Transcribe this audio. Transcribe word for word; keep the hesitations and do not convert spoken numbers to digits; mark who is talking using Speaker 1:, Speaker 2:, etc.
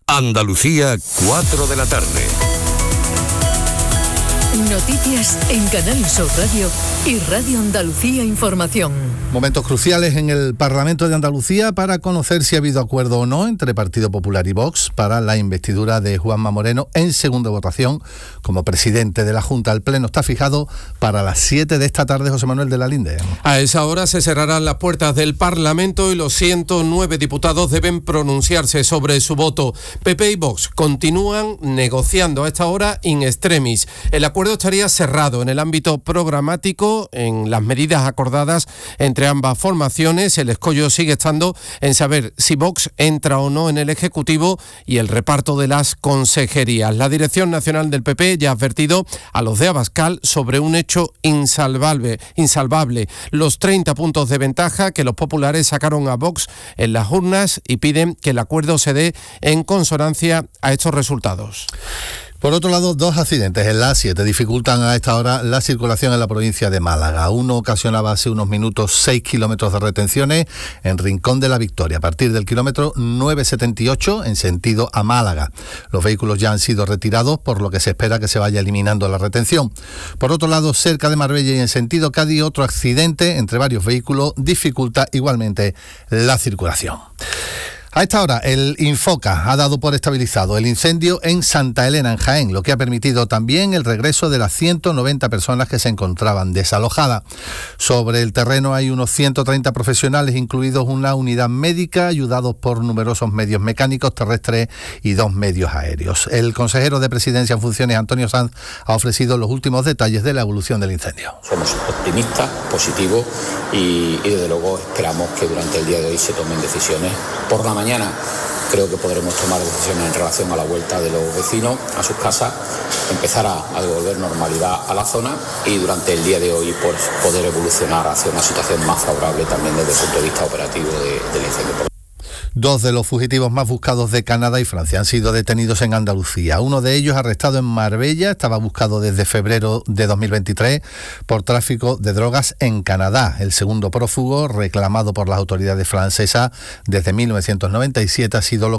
Speaker 1: Andalucía, cuatro de la tarde.
Speaker 2: Noticias en Canal Sur Radio y Radio Andalucía Información.
Speaker 3: Momentos cruciales en el Parlamento de Andalucía para conocer si ha habido acuerdo o no entre Partido Popular y Vox para la investidura de Juanma Moreno en segunda votación como presidente de la Junta. El pleno está fijado para las siete de esta tarde. José Manuel de la Linde.
Speaker 4: A esa hora se cerrarán las puertas del Parlamento y los ciento nueve diputados deben pronunciarse sobre su voto. P P y Vox continúan negociando a esta hora in extremis. El acuerdo estaría cerrado en el ámbito programático, en las medidas acordadas entre ambas formaciones. El escollo sigue estando en saber si Vox entra o no en el Ejecutivo y el reparto de las consejerías. La Dirección Nacional del P P ya ha advertido a los de Abascal sobre un hecho insalvable, insalvable. Los treinta puntos de ventaja que los populares sacaron a Vox en las urnas y piden que el acuerdo se dé en consonancia a estos resultados.
Speaker 3: Por otro lado, dos accidentes en la A siete dificultan a esta hora la circulación en la provincia de Málaga. Uno ocasionaba hace unos minutos seis kilómetros de retenciones en Rincón de la Victoria, a partir del kilómetro nueve setenta y ocho en sentido a Málaga. Los vehículos ya han sido retirados, por lo que se espera que se vaya eliminando la retención. Por otro lado, cerca de Marbella y en sentido Cádiz, otro accidente entre varios vehículos dificulta igualmente la circulación. A esta hora, el Infoca ha dado por estabilizado el incendio en Santa Elena, en Jaén, lo que ha permitido también el regreso de las ciento noventa personas que se encontraban desalojadas. Sobre el terreno hay unos ciento treinta profesionales, incluidos una unidad médica, ayudados por numerosos medios mecánicos, terrestres y dos medios aéreos. El consejero de Presidencia en funciones, Antonio Sanz, ha ofrecido los últimos detalles de la evolución del incendio.
Speaker 5: Somos optimistas, positivos y, y desde luego esperamos que durante el día de hoy se tomen decisiones. Por la mañana Mañana creo que podremos tomar decisiones en relación a la vuelta de los vecinos a sus casas, empezar a, a devolver normalidad a la zona y durante el día de hoy pues, poder evolucionar hacia una situación más favorable también desde el punto de vista operativo de, del incendio.
Speaker 3: Dos de los fugitivos más buscados de Canadá y Francia han sido detenidos en Andalucía. Uno de ellos, arrestado en Marbella, estaba buscado desde febrero de dos mil veintitrés por tráfico de drogas en Canadá. El segundo prófugo, reclamado por las autoridades francesas desde mil novecientos noventa y siete, ha sido